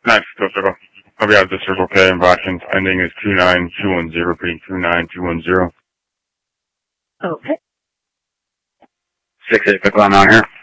Nice, go circle. I'll out the Circle K in Watkins. Ending is 29210, repeating 29210. Okay. 6-8, pick line on here.